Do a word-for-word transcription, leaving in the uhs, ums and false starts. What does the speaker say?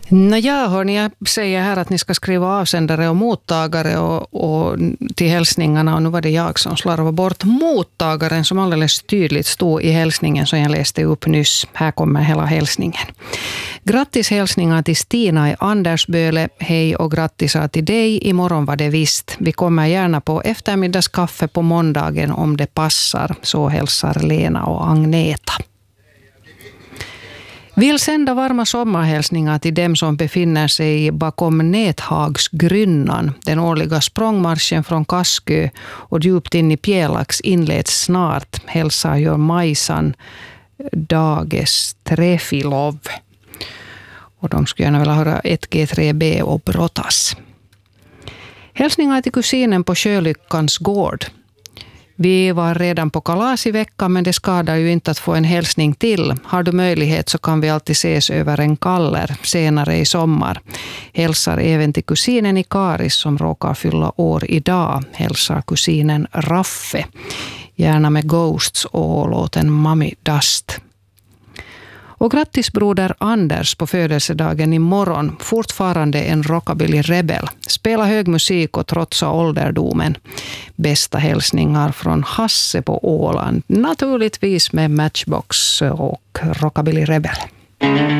Nåja, hörni, jag säger här att ni ska skriva avsändare och mottagare och, och till hälsningarna, och nu var det jag som slarvade bort mottagaren som alldeles tydligt stod i hälsningen som jag läste upp nyss. Här kommer hela hälsningen. Grattis hälsningar till Stina i Andersböle. Hej och grattisar till dig. Imorgon var det visst. Vi kommer gärna på eftermiddagskaffe på måndagen om det passar. Så hälsar Lena och Agneta. Vill sända varma sommarhälsningar till dem som befinner sig bakom Näthagsgrynnan. Den årliga språngmarschen från Kaskö och djupt in i Pjelax inleds snart. Hälsar gör Majsan Dages Trefilov. Och de skulle gärna vilja höra ett G tre B och brottas. Hälsningar till kusinen på Sjölyckans gård. Vi var redan på kalas i veckan, men det skadar ju inte att få en hälsning till. Har du möjlighet så kan vi alltid ses över en kaller senare i sommar. Hälsar även till kusinen i Karis som råkar fylla år idag. Hälsar kusinen Raffe. Gärna med Ghosts och låten Mummy Dust. Och grattis broder Anders på födelsedagen imorgon. Fortfarande en rockabilly-rebell. Spela hög musik och trotsa ålderdomen. Bästa hälsningar från Hasse på Åland. Naturligtvis med Matchbox och rockabilly-rebell.